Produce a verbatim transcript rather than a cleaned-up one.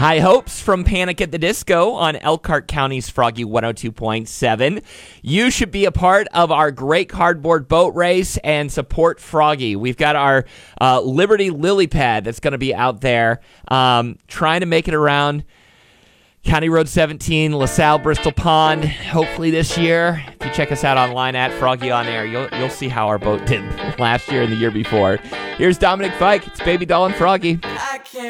High hopes from Panic at the Disco on Elkhart County's Froggy one oh two point seven. You should be a part of our great cardboard boat race and support Froggy. We've got our uh, Liberty Lily Pad that's going to be out there um, trying to make it around County Road seventeen, LaSalle, Bristol Pond, hopefully this year. If you check us out online at Froggy On Air, you'll, you'll see how our boat did last year and the year before. Here's Dominic Fike. It's Baby Doll and Froggy.